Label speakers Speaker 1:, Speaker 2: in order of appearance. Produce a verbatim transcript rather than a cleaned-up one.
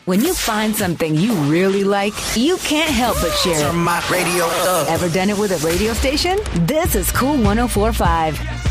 Speaker 1: When you find something you really like, you can't help but share it.
Speaker 2: Turn my radio up.
Speaker 1: Ever done it with a radio station? This is Cool one oh four point five.